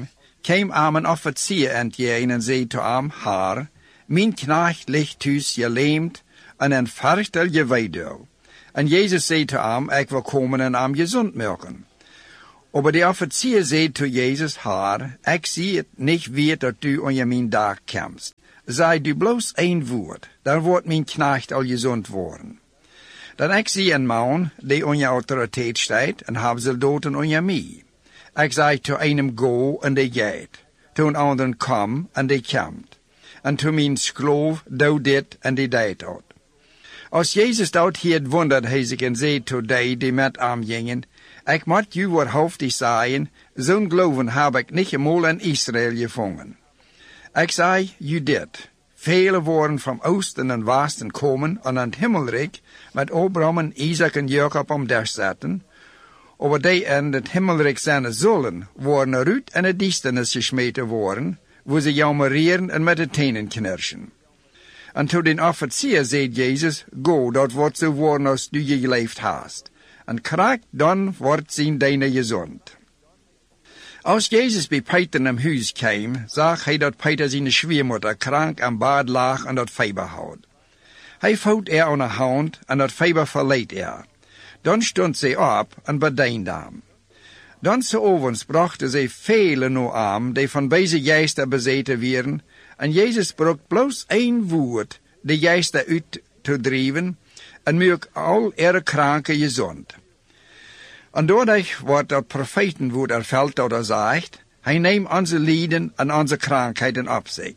kwam aan een officier entgegen en zei te hem, haar, mijn knecht ligt thuis geleemd en een verchtel je weidel. En Jezus zei te hem, ik wil komen en hem gezond maken. Aber de officier zei te Jezus, haar, ik zie het niet weer dat du onder mijn dag komst. Zei du bloos één woord, dan wordt mijn knecht al gezond worden. Dan ik zie een man die onder autoriteit staat en heb soldaten onder mij. Ik zei te einem go en die gaat, to een anderen kom en die komt. En to mijn skloof doe dit en die deed dat. Als Jezus dat hier wonderd hij zich en zei to die die met hem gingen, ik moet u wat hoofdig zeggen, zo'n geloven heb ik niet eenmaal in Israël gevonden. Ik zei u dit, vele worden van oosten en westen komen en aan het himmelrijk met Abraham en Isaac en Jacob om der zetten, over die in het himmelrijk zijn zullen, worden eruit en het duisternis gesmeten worden, wo ze jammeren en met de tenen knirschen. En tot den officier zei Jezus, go, dat wordt zo worden als du je geleefd hast. En krijg, dan wordt zijn deine gezond. Als Jezus bij Peter in huis kwam, zag hij dat Peter zijn schwiemoeder krank aan bad lag en dat feber had. Hij voot er aan de hand en dat feber verleed er. Dan stond zij op en bediende hem. Dan s'avonds brachten zij vele naar hem, die van deze geesten bezeten werden, en Jezus sprak bloos één woord, de geesten uit te drijven, en maak al ihre kranken gezond. En doordat wordt dat profetenwoord erveld dat er zegt, hij neemt onze lijden en onze krankheden op zich.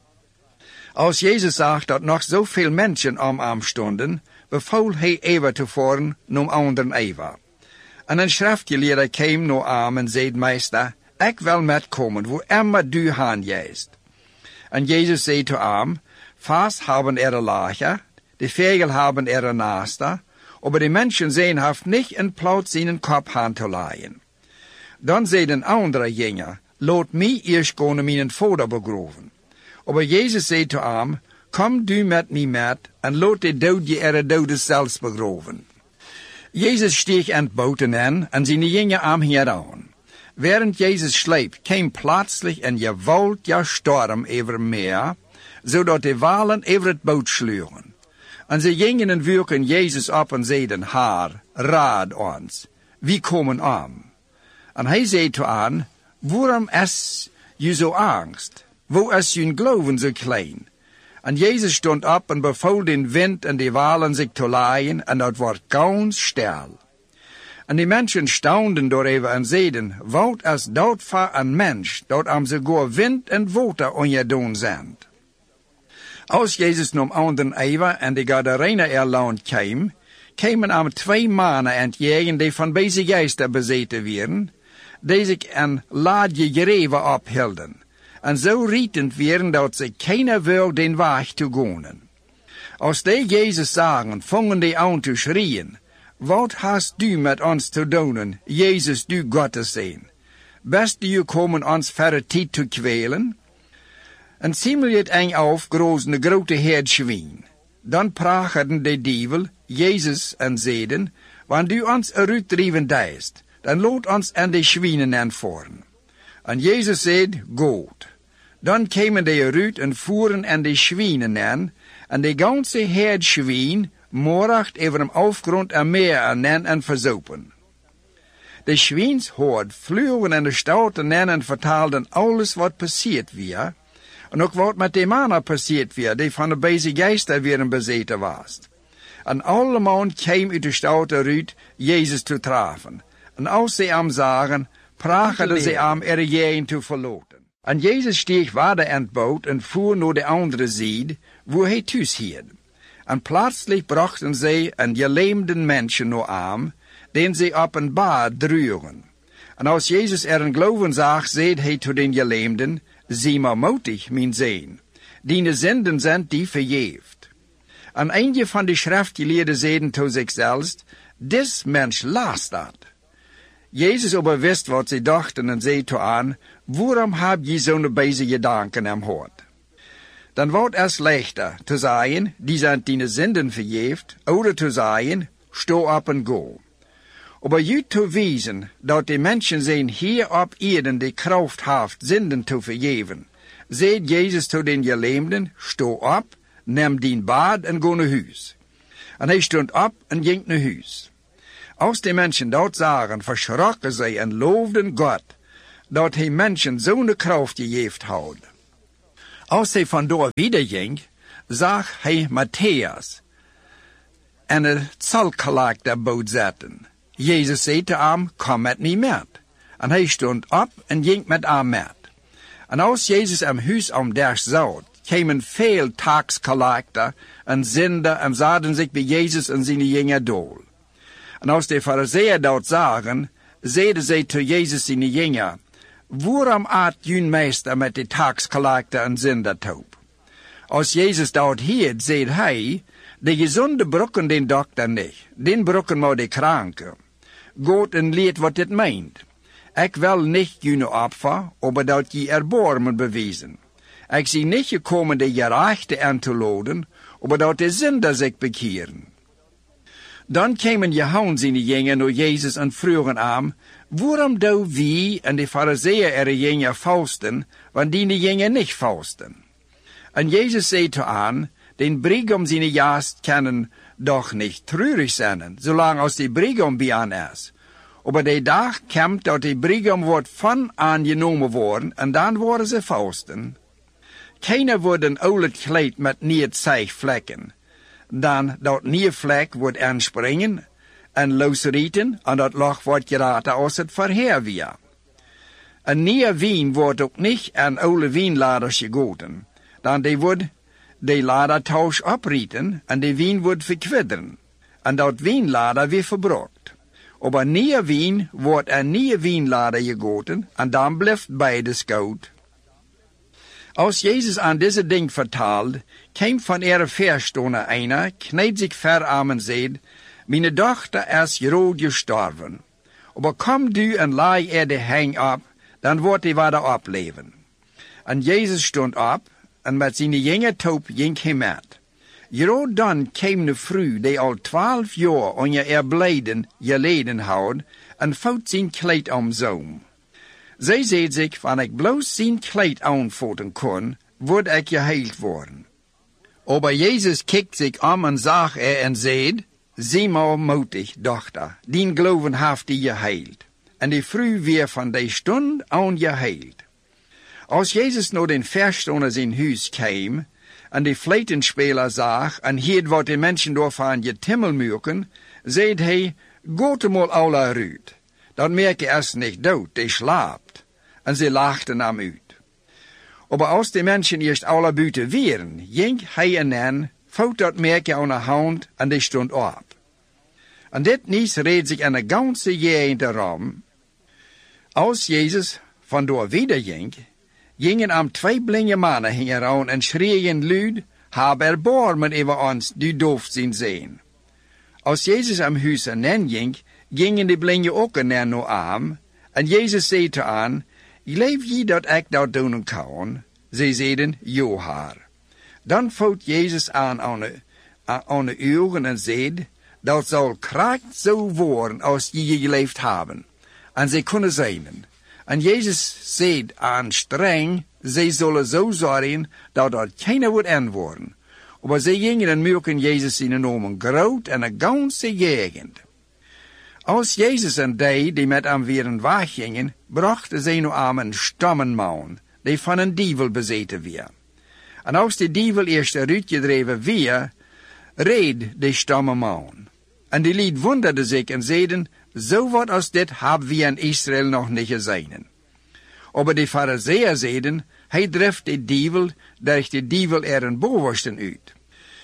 Als Jezus zag dat nog zoveel mensen om hem stonden, beval hij Eva te voeren naar anderen Eva. En een schriftgeleerde kwam naar hem en zei, meester, ik wil met komen, wo immer du heen jijst. En Jezus zei te hem, vast hebben ihre lager, de vogel hebben ihre naasten, aber die mensen zijn haft niet een plaats in een kop aan te laaien. Dan zei een andere jenger, laat mij eerst gaan mijn vader begroven. Aber Jezus zei te hem, kom du met mij met, en laat de dood je ihre doden zelfs begroven. Jezus steeg aan het boten in, en zijn jenger am hieraan. Während Jezus sleep, kwam plötzlich een gewaltiger storm over meer, zodat de walen over het boot sluren. En ze gingen en wuurken Jezus op en zeiden haar, raad ons, wie komen om? En hij zei te aan, waarom is je zo angst? Wo is je geloven zo klein? En Jezus stond op en beval den wind en de walen zich te laaien, en dat wordt ganz stil. En die mensen staunden daarover en zeiden, wat is dat voor een mens, dat am sogar wind en water onderdoen zijn? Als Jezus nam anderen Eva en de Gadarener erland kwam, kwamen hem twee mannen entgegen die van deze geesten bezeten werden, die zich een laadje gereven ophielden, en zo rietend werden dat ze keiner wil den weg te gaan. Als die Jezus zagen, vangen die aan te schreeuwen, wat hast du met ons te doen, Jezus du Gottes zijn? Best du gekomen ons verre tijd te kwelen? En ziemlich het eng auf grozen de grote herdschwien. Dan prachten de dievel, Jezus, en zeiden, wanneer du ons eruit drijven deist, dan laat ons aan de schwienen aanvoeren. En Jezus zei, goed. Dan kwamen de eruit en voeren aan de schwienen aan, en de ganze herdschwien moracht over hem afgrond en meer aan en verzopen. De schwienshoord vlogen en de stouten aan en vertaalden alles wat passiert weer, en ook wat met de mannen passiert weer, die van de beze geesten weer bezeten was. En allemaal kwam uit de stoute eruit Jezus te treffen. En als ze hem zagen, prachten ze hem er jeen te verloten. En Jezus steeg verder in het boot en voer naar de andere zijde, waar hij thuis hield. En plötzlich brachten ze een geleemden mensen naar hem, den ze op een bad droegen. En als Jezus er een geloven zag, zei hij tot den geleemden, zie maar moedig, mijn zoon, die zinden zijn die vergeeft. En een van de schriftgeleerden zeiden tot zichzelf, dis mens las dat. Jezus aber wist wat ze dachten en zei to aan, waarom heb je zo'n beze gedanken am hoort? Dan wordt es leichter te zeggen, die zijn die zinden vergeeft, oder te zeggen, sto op en go. Aber ju te wijzen dat de mensen zijn hier op Erden de kracht haft zinden te vergeven, zei Jezus tot den geleemden, sto op, neem dien baad en go naar huis. En hij stond op en ging naar huis. Als de mensen dat zagen, verschrokken zij en loofden God, dat hij mensen zo'n kracht gegeven had. Als hij vandoor wieder ging, zag hij Matthäus en het zalkalaak daarboot zitten. Jezus zei te hem, kom met mij met. En hij stond op en ging met hem met. En als Jezus am huis om des zat, kwamen veel taakskalaakter en zinder en zaten zich bij Jezus en zijn jongeren dool. En als de fariseeën dat zagen, zeiden zij te Jezus zijn jongeren, waarom aat jullie meester met de taakskalaakter en zindertoop? Als Jezus dat hield, zei hij, de gezonde brokken den dokter niet, den brokken maar de kranke. God en leert wat het meent. Ik wil niet jullie opfer, maar dat je erbarmen bewijzen. Ik zie niet gekomen de gerechte aan te loden, maar dat de zinder zich bekeren. Dan kwamen Johannes zijn jongen naar Jezus en vroegen hem, waarom doe wie en de fariseeën er jongen fausten, want die jongen niet fausten? En Jezus zei te aan, den brigom zijn jaast kunnen doch niet treurig zijn, zolang als de brigom bij aan is. Maar de dag komt dat de brigom wordt van aangenomen worden en dan worden ze fausten. Keiner wordt een oude kleed met niet zeig vlekken. Dan dat nieuwe vlek wordt aanspringen en losrieten en dat loch wordt geraten als het verheer weer. Een nieuwe wien wordt ook niet aan oude wienladers gegoten. Dan die wordt de ladertausch oprieten en de wien wordt verkwidderen. En dat wienlader weer verbrokt. Op een nieuwe wien wordt een nieuwe wienlader gegoten en dan blijft beide skoud. Als Jezus aan deze ding vertaald, kwam van er verstoner einer, kneed zich ver aan en zei, mijn dochter is rood gestorven. Maar kom du en laai er de hang op, dan wordt hij weer opleven. En Jezus stond op, en met zijn jonge toop ging hij met. Jerood dan kwam de vrouw, die al twaalf jaar onder er blijden geleden had, en vouwt zijn kleed om zoom. Zij zei zich, van ik bloos zijn kleed aanvoeten kon, word ik geheild worden. Maar Jezus keek zich om en zag er en zei, zie maar moedig, dochter, dien geloven heeft die geheild. En die vrouw weer van die stund aan geheild. Als Jezus naar den verstoner zijn huis kwam, en de fluitenspeler zag, en hield wat de mensen doorvan getimmel muken, zei hij, gote mal alle ruut. Dan merk je es niet dood, die slaapt. En ze lachten hem uit. Maar als de mensen eerst alle buiten waren, ging hij en hen, vouwt dat merkje aan de hand en die stond op. En dit nieuws reed zich aan de ganse gegend erom. Als Jezus vandoor wieder ging, gingen am twee blinde mannen hingen aan en schreeuwen luid, heb erbarmen over ons, die doof zijn zijn. Als Jezus am huis en hen ging, gingen de blinde ook en hen naar aan, en Jezus zei te aan, geloof je dat ik dat doen kan? Zij zeiden, jo haar. Dan vouwt Jezus aan aan de, aan de ogen en zei, dat zal kracht zo worden als je je geleefd hebben. En zij kunnen zijn. En Jezus zei aan streng, zij zullen zo zorgen dat er keiner wordt antwoorden. Maar zij gingen en merken Jezus in een omen groot en een ganse gegend. Als Jezus en die, die met hem weer weggingen, brachten zij nu aan een stammenman, die van een dievel bezeten weer. En als de dievel eerst eruit gedreven weer, reed de stammenman. En die lied wonderde zich en zeiden, zo wat als dit hebben we in Israël nog niet gezien. Maar de fariseeën zeiden, hij dreft de dievel, dat de dievel er een bovensten uit.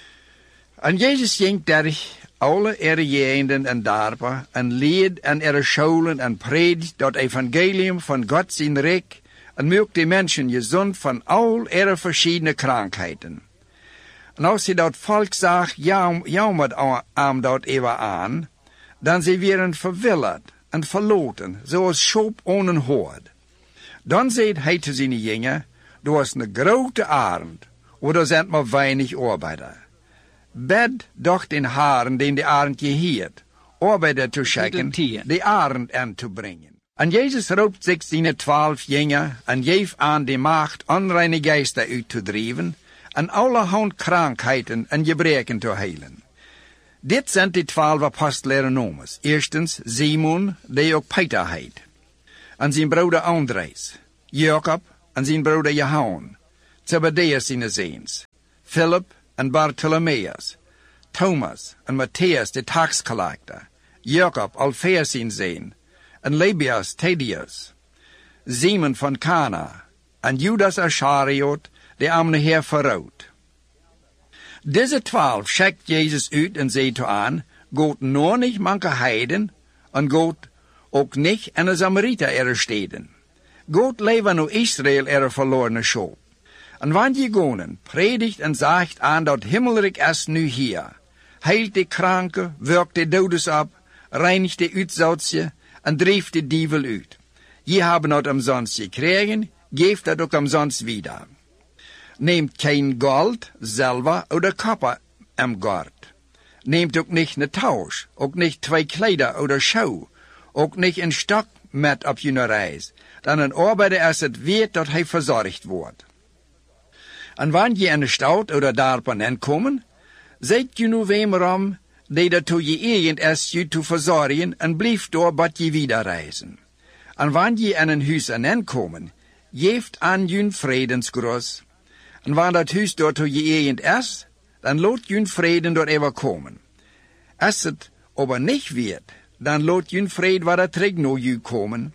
En Jezus ging daar alle ergenden en dorpen en leed en er scholen en predigt dat evangelium van God zijn rijk en maakt de mensen gezond van al er verschillende krankheden. En als ze dat volk zag, jammert aan dat even aan, dan ze werden verwilderd en verloten, zoals schop on een hoord. Dan zei hij te zijn jongen, du hast een grote arend, of er zijn maar weinig arbeiders. Bed doch den haren, den de arend geheert, arbeider te schicken, de arend aan te brengen. En Jezus roept zich zijn twaalf jünger en geeft aan de macht onreine geister uit te drijven en allerhand krankheiten en gebreken te heilen. Dit zijn de twaalf apostelen noemens. Eerstens Simon, die ook Peter heet, en zijn broeder Andreas, Jacob en zijn broeder Johannes, Zebedeus zijn zoons, Philip en Bartholomeus, Thomas en Matthäus de taxcollector, Jacob Alfeus zijn zoon, en Lebbeus Thaddeus, Simon van Cana, en Judas Iscariot, de am de Heer verrood. Deze twaalf schickt Jezus uit en zei toe aan, gaat nur niet manke heiden, en gaat ook niet aan de Samariter ere steden. Gaat leven nu Israël ere verlorene schoop. En wanneer je gonen, predigt en zegt aan dat himmelrijk is nu hier. Heilt de kranke, werkt de dodes op, reinigt de uitzoutje en drijft de dievel uit. Je hebben het omsonst gekregen, geeft het ook omsonst wieder. Neemt geen gold, zilver oder kopper am Gord. Neemt ook niet een tausch, ook niet twee kleider oder Schuhe, ook niet een stok met op je reis. Dan een arbeider is het weet dat hij verzorgd wordt. En wanneer je in de stad oder dorpen aankomen, zijt je nu weerom, die dat toe je eigen is je te verzorgen en blijf door wat je wieder reizen. En wanneer je in een huis aankomen, geeft aan je vredensgroes. En wanneer dat huis door toe je eigen is, dan laat je vreden door even komen. Als het aber niet wird, dan laat je vrede waar terug naar je komen.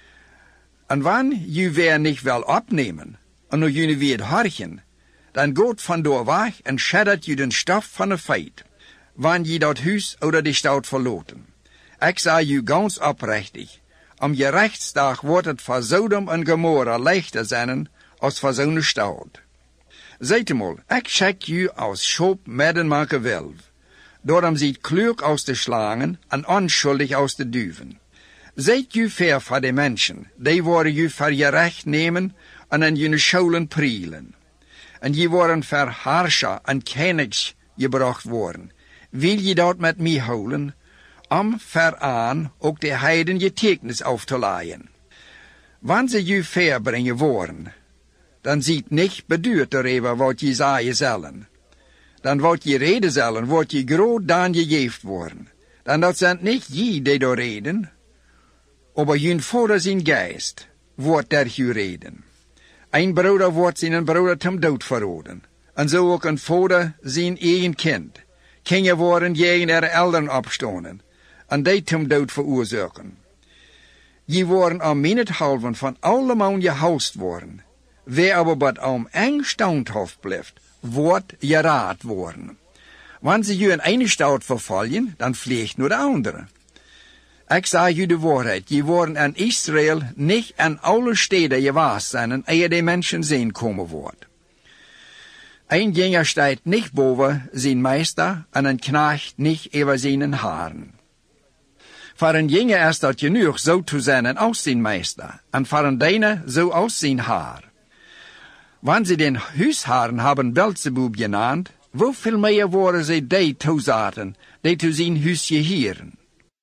En wanneer je weer niet wil opnemen, en naar je weer horchen, dan gaat vandoor weg en scheddert je den stof van de feit, wanneer je dat huis oder de stad verloten. Ik zei je ganz oprechtig, om je rechtsdag wordt het voor Sodom en Gomorra leichter zijn als voor zo'n stad. Zetemal, ik schik je als schop midden maken wilf. Daarom ziet klug aus de slangen en onschuldig aus de duiven. Zijt je ver voor de mensen, die worden je voor je recht nemen en in je scholen prielen. En je worden voor harscher en kenigs gebracht worden. Wil je dat met mij houden, om vooraan ook de heiden je tekens af te laaien. Wanneer ze je verbrengen worden, dan ziet niet beduurd erover wat je zeggen zullen. Dan wat je reden zullen, wordt je groot dan gegeven worden. Dan dat zijn niet je die door reden, maar je vader zijn geest wordt der je reden. Een broeder wordt zijn broeder ten dood verraden, en zo ook een vader zijn eigen kind. Kinderen worden tegen haar eltern opstonen, en die ten dood veroorzaken. Je worden om minethalven van allemaal gehoust worden. Wie aber wat om eng standhaft blijft, wordt geraad worden. Wanneer ze je in een stad vervallen, dan vliegt nur de andere. Ik zeg je de waarheid, je worden in Israël niet in alle steden gewaast zijn en eer de mensen zien komen wordt. Een jenger staat niet boven zijn meester en een knecht niet over zijn haren. Voor een jenger is dat genoeg zo te zijn als zijn meester, en voor een deine zo als zijn haar. Wanneer ze den huisharen hebben Belzebub genaamd, hoeveel meer worden ze die toezaten, die te zijn huisje hieren.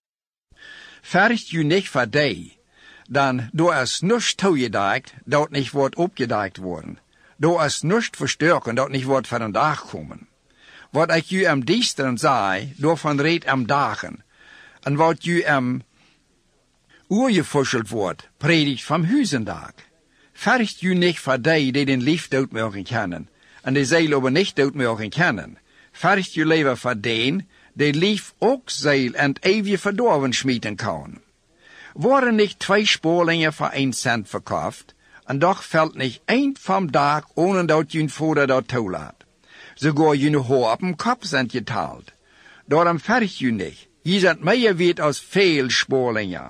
Vergt u niet voor die, dan door es niets toegedekt, dat niet wordt opgedekt worden. Door es niets versterken, dat niet wordt van een dag komen. Wat ik u am diesteren zei, door van reed am dagen. En wat u am oorgefuscheld wordt, predigt van huizendag. Vergt u niet voor die, die den lief dood mogen kennen, en die zeil aber niet dood mogen kennen. Vergt u liever voor den, die lief ook zeil en het eeuwige verdorven schmieden kan. Worden niet twee spoorlingen voor een cent verkauft, en doch valt niet één van dag, ohne dat je vader dat toelaat. Sogar je haar op een kop zijn getaald. Daarom vergt u niet. Je zijn meer weet als veel spoorlingen.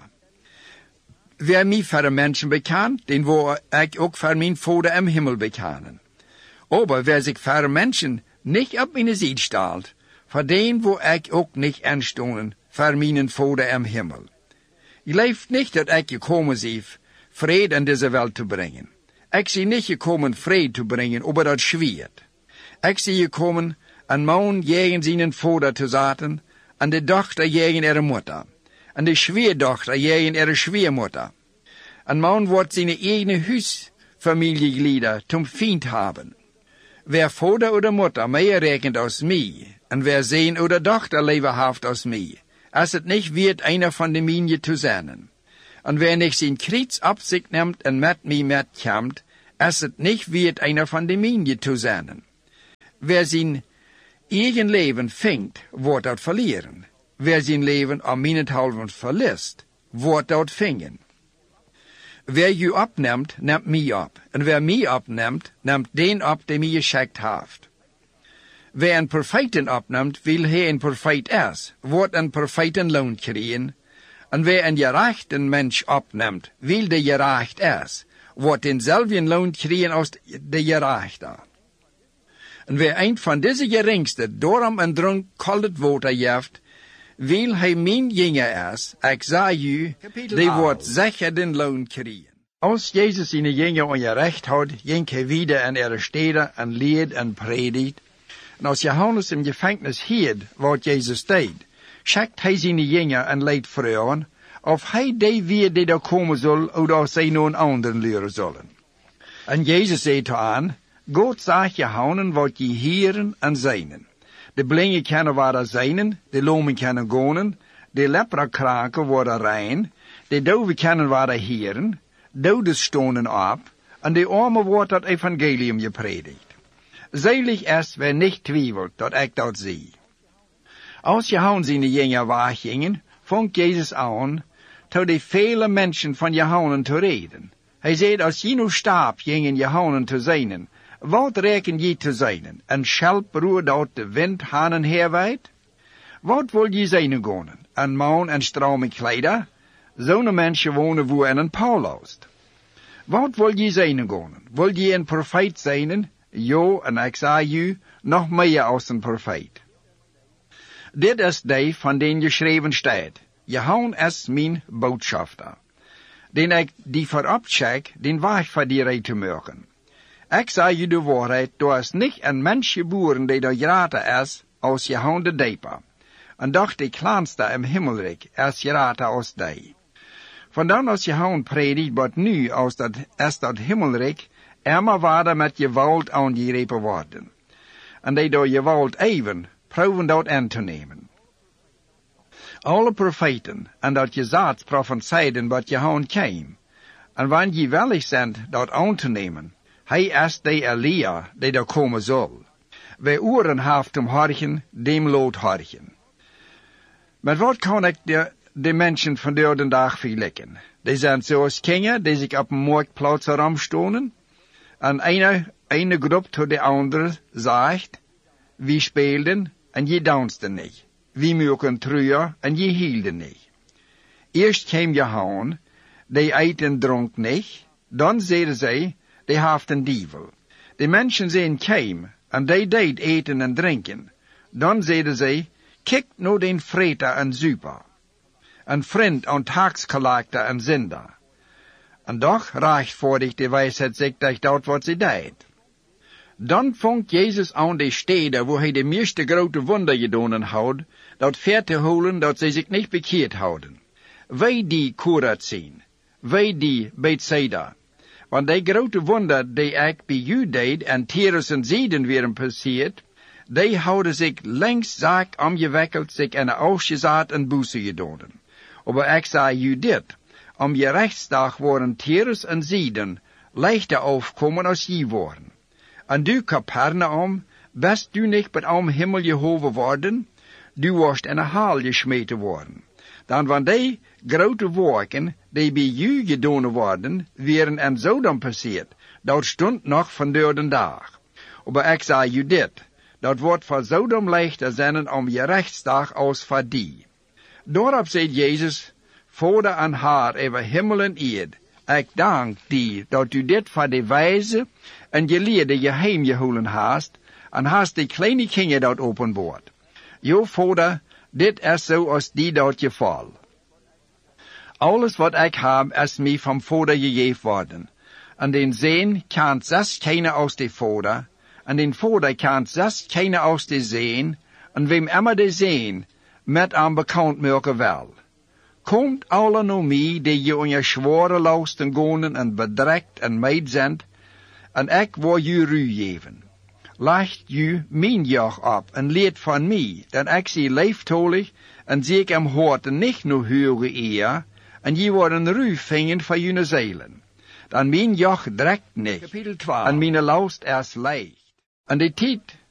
Wer mij voor de mensen bekend, den word ik ook voor mijn vader im Himmel bekennen. Aber wer zich voor de mensen niet op mijn ziet stelt, voor den word ik ook niet aanstonen voor mijn vader im Himmel. Ik leef niet dat ik gekomen zie, vrede in deze wereld te brengen. Ik zie niet gekomen vrede te brengen, aber dat schwiert. Ik zie gekomen een man tegen zijn vader te zaten, en de dochter tegen ihre moeder, en de schwiedochter tegen ihre schwiemoeder. Een man wordt zijn eigen huisfamilieglieder zum Feind haben. Wer Vater oder Mutter mehr rekent als mij, en wer Sohn oder Tochter lieber haft als mij, als het nicht wird einer von de mijnen zu zijn. En wer nicht zijn Kreuz op zich neemt en met mij metkomt, als het nicht wird einer von de mijnen zu zijn. Wer zijn eigen leven vindt, wordt dat verlieren. Wer zijn leven om mijnenthalven verliest, wordt dat vingen. Wer je opneemt, neemt mij op. En wer mij opneemt, neemt den op die mij geschickt heeft. Wer een profeten opneemt, wil hij een profeet is, wordt een profeten loon krijgen. En wer een gerechten mens opneemt, wil de gerecht is, wordt denzelfde loon krijgen als de gerechte. En wer een van deze geringste daarom een dronk koud water geeft, wil hij mijn jinger is, ik zei u, die wordt zeker den loon krijgen. Als Jezus zijn jinger ongerecht houdt, ging hij wieder in ihre steden en leert en predikt. En als Johannes im gevangenis hield wat Jezus deed, schikt hij zijn jinger en leidt vrouwen, of hij die weer die daar komen zal, of als zij nog een anderen leren zullen. En Jezus zei te aan, God zegt Johannes wat je hieren en zijnen. De blinde kunnen worden zijnen, de lomen kunnen gonen, de leprakranken worden rein, de doven kunnen worden hieren, doden stonden op, en de armen wordt het evangelium gepredikt. Selig is, wer niet twijfelt, dat ik dat zie. Als Johannes zijn jinger weggingen, vond Jezus aan, tot de vele mensen van Johannes te reden. Hij zei, als je nu starb, gingen Johannes te zijnen, wat reken je te zijnen? Een schelp roert uit de wind haan en herwaait? Wat wil je zijnen gonen? Een man en strome kleider? Zo'n mensen wonen woe in een Paulus. Wat wil je zijnen gonen? Wil je een profeet zijnen? Jo, en ik zei u, nog meer als een profeet. Dit is die van den geschreven staat. Johannes is mijn boodschafter. Den ik die voorop check, den weg voor die rij te maken. Ik zei u de waarheid, er is niet een mens geboren die er geraten is, als Johannes de Doper. En doch de kleinste im himmelrijk is geraten als die. Vandan als Johannes predikt, wordt nu als dat is dat himmelrijk, immer worden met geweld aangerepen worden. En die door geweld even, proeven dat aan te nemen. Alle profeten en dat gezaad profetieiden wat Johannes kwam. En wanneer je willig bent dat aan te nemen, hij is de Elia die er komen zal. Wie oren heeft om horchen, dem lood horchen. Met wat kan ik de, de mensen van de dag vergelijken? Die zijn zoals kinderen die zich op een marktplaats herumstonen. En eine, eine groep tot de andere zegt, wie speelden en je dansten niet. Wie mogen truien en je hielden niet. Eerst kwam Johannes, die eet en dronk niet. Dan zeiden zij, die heeft een dievel. De mensen zijn kwam en die deed eten en drinken. Dan zeiden zij, kijk nou den vreter en zuiper. Een vriend en taxcollector en zinder. En doch rechtvaardig de wijsheid zegt dat dat wat ze deed. Dan vangt Jezus aan de steden waar hij de meeste grote wunder gedaan had, dat ver te holen dat ze zich niet bekeerd houden. Wij die Korat zien, wij die Bethsaida. Want die grote wunder die ik bij u deed en Tyrus en Sidon werden passeerd, die houden zich langs zaak omgewikkeld, zich in een ausgezaad en boete gedaan. Maar ik zei u dit, om je rechtsdag worden Tyrus en Sidon leichter aufkomen als je worden. En du Capernaum, best du niet bij am Himmel gehoven worden, du was in een haal gesmeten worden. Dan van die grote werken, die bij u gedaan worden, werden en Sodom passeerd, dat stond nog van de dag. Maar ik zei u dit, dat wordt voor Sodom leichter zijn om je rechtsdag als voor die. Daarop zei Jezus, Vader en haar over hemel en aarde, ik dank die dat u dit voor de wijze en geleerde geheim gehouden haast, en haast de kleine kinderen dat openbaart. Jo, Vader, dit is zo als die dat geval. Alles wat ik heb is mij van Vader gegeven worden. En den Zoon kan zelfs keiner aus de Vader, en den Vader kan zelfs keiner aus de Zoon, en wem immer de Zoon met aan bekend maken wel. Komt alle naar mij, die je on je zware lasten gonen en bedrekt en meid zendt, en ik wil je ru geven. Lacht je mijn joch op en leert van mij, dan ik zie leeftolig en zie ik hem hoorten niet naar hoge eer, en je worden ru vingen van je zielen. Dan mijn joch drekt niet, en mijn last is leicht. En de tijd